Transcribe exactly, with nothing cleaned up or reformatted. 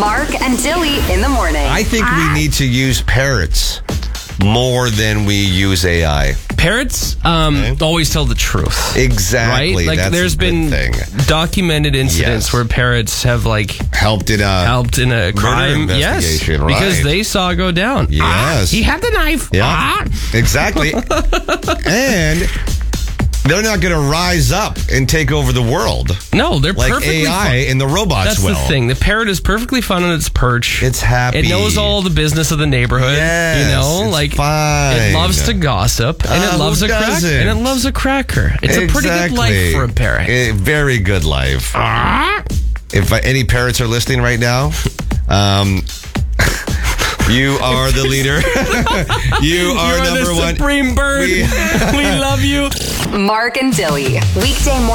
Mark and Dilly in the morning. I think we need to use parrots more than we use A I. Parrots um, Okay. always tell the truth. Exactly. Right? Like That's there's a good been thing. documented incidents Yes. where parrots have like Helped in a helped in a crime. Yes. investigation, Because right. they saw it go down. Yes. Ah, he had the knife. Yeah, Ah. exactly. And they're not going to rise up and take over the world No, they're like perfectly A I fun. and the robots That's will. the thing. The parrot is perfectly fun on its perch. It's happy. It knows all the business of the neighborhood. Yes, you know, it's like fine. it loves to gossip and Uh, it loves who a crack doesn't? and it loves a cracker. It's a pretty good life Exactly. for a parrot. A very good life. If uh, any parrots are listening right now, um, you are the leader. you are You're number the one. supreme bird. We- we love you. Mark and Dilly. Weekday morning.